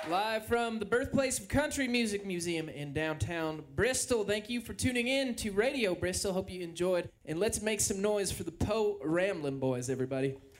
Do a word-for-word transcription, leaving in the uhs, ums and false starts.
Live from the birthplace of Country Music Museum in downtown Bristol. Thank you for tuning in to Radio Bristol. Hope you enjoyed. And let's make some noise for the Poe Ramblin' Boys, everybody.